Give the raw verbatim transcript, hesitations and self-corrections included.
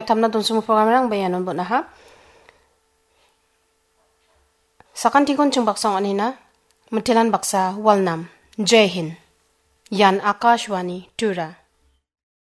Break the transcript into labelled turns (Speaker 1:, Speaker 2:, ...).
Speaker 1: tamna don sumu program rang bayanon bona ha. Sakan tikon chung baksang anina mutilan baksa walnam. Jai Hind. Yan Akashwani Tura.